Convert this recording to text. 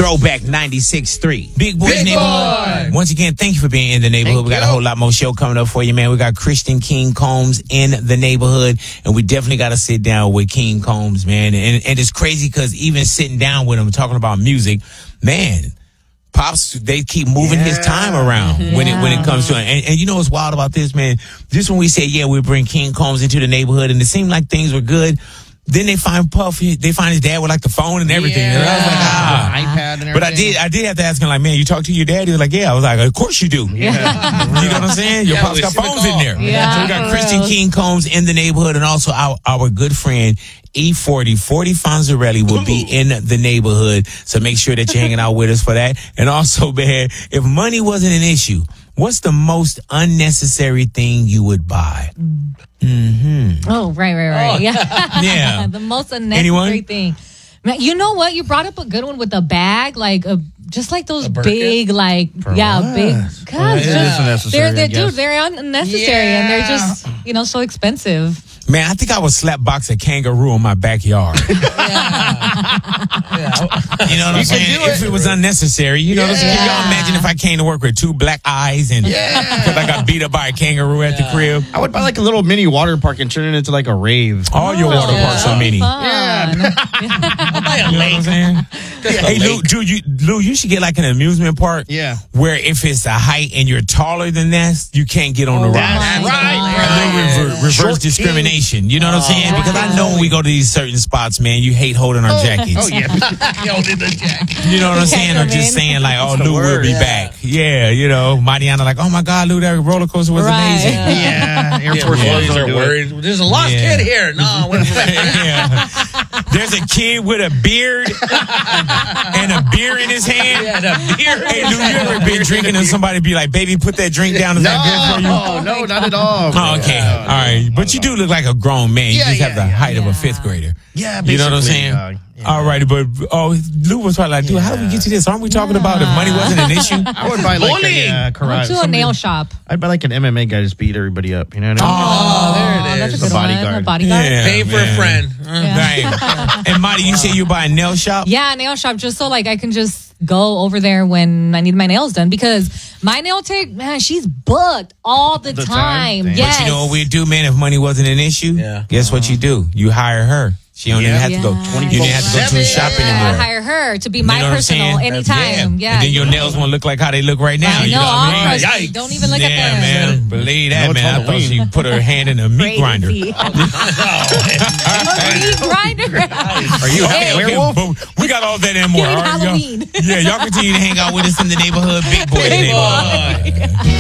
Throwback 96.3. Big Boys Big Neighborhood. Boy. Once again, thank you for being in the neighborhood. We got a whole lot more show coming up for you, man. We got Christian King Combs in the neighborhood, and we definitely got to sit down with King Combs, man. And it's crazy because even sitting down with him talking about music, man, Pops, they keep moving his time around when it comes to it. And you know what's wild about this, man? Just when we say, we bring King Combs into the neighborhood, and it seemed like things were good, then they find Puff. They find his dad with like the phone and everything. And I was like, iPad and everything. But I did have to ask him, like, man, you talk to your dad? He was like, yeah. I was like, of course you do. Yeah. You know what I'm saying? Your Pop's got phones in there. Yeah, So we got Christian King Combs in the neighborhood, and also our good friend E40, 40 Fonzarelli will be in the neighborhood. So make sure that you're hanging out with us for that. And also, man, if money wasn't an issue, what's the most unnecessary thing you would buy? Oh, right. Yeah. Yeah. The most unnecessary Anyone? thing. Man, you know what? You brought up a good one with a bag, like just like those big, like, big. God, It is unnecessary, I they're guess. they're unnecessary and they're just, so expensive. Man, I think I would slap box a kangaroo in my backyard. You know what I'm saying? If it was unnecessary, you know what I'm saying? Can y'all imagine if I came to work with two black eyes and because I got beat up by a kangaroo at the crib? I would buy like a little mini water park and turn it into like a rave. All your water parks are mini. Fun. You know what I'm saying? Hey, Lou, you should get like an amusement park where if it's a height and you're taller than that, you can't get on the ride. That's right. A little reverse discrimination. You know what I'm saying? Because I know when we go to these certain spots, man, you hate holding our jackets. Oh, yeah. Holding the jacket. You know what I'm saying? Or just saying like, oh, Lou will be back. Yeah, Mariana like, oh my God, Lou, that roller coaster was amazing. Yeah. Air Force Ones are worried. There's a lost kid here. No, There's a kid with a beard and a beer in his hand. Yeah, the beer. Hey, Lou, you ever been drinking and somebody be like, baby, put that drink down. Is that good for you? No, not at all. Oh, okay. All right. But you do look like a grown man. You just have the height of a fifth grader. Yeah, You know what I'm saying? All right, but Lou was probably like, dude, how do we get to this? Aren't we talking about if money wasn't an issue? I would buy like a Go to a nail shop. I'd buy like an MMA guy to just beat everybody up. You know what I mean? Oh, there it That's is. a good bodyguard. one. A bodyguard. Yeah, Pay for a friend. Right. And Marty, you say you buy a nail shop? Yeah, a nail shop, just so like I can just go over there when I need my nails done, because my nail tech, man, she's booked all the time. Damn. Yes. But you know what we'd do, man, if money wasn't an issue? Yeah. Guess what you do? You hire her. She don't even have to go. You didn't have to go to the shop I anymore. hire her to be You my know what I'm personal saying? anytime. Yeah. And then your nails won't look like how they look right now. I You know, know what all I mean? crusty. Don't even look at Yeah, them. man. Believe that, No, it's man. I thought she put her hand in a meat grinder. Crazy. Meat grinder. Are you a werewolf? but we got all that and more. Give me all right, y'all? Halloween. Yeah, y'all continue to hang out with us in the neighborhood. Big Boy Big neighborhood.